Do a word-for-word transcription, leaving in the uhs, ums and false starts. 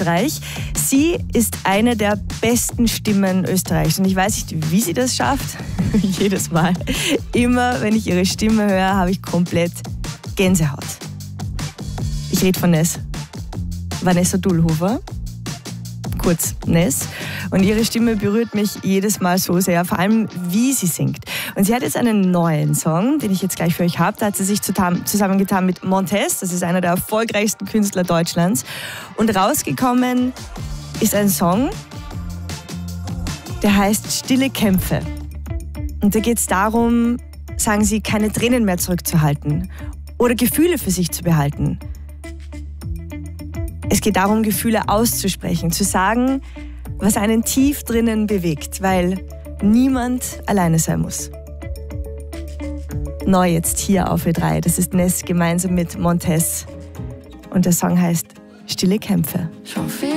Österreich. Sie ist eine der besten Stimmen Österreichs und ich weiß nicht, wie sie das schafft. Jedes Mal. Immer, wenn ich ihre Stimme höre, habe ich komplett Gänsehaut. Ich rede von Ness. Vanessa Dullhofer. Kurz Ness. Und ihre Stimme berührt mich jedes Mal so sehr, vor allem wie sie singt. Und sie hat jetzt einen neuen Song, den ich jetzt gleich für euch habe. Da hat sie sich zusammengetan mit Montez, das ist einer der erfolgreichsten Künstler Deutschlands. Und rausgekommen ist ein Song, der heißt Stille Kämpfe. Und da geht es darum, sagen sie, keine Tränen mehr zurückzuhalten oder Gefühle für sich zu behalten. Es geht darum, Gefühle auszusprechen, zu sagen, was einen tief drinnen bewegt, weil niemand alleine sein muss. Neu jetzt hier auf Ö drei, das ist Ness gemeinsam mit Montez und der Song heißt Stille Kämpfe.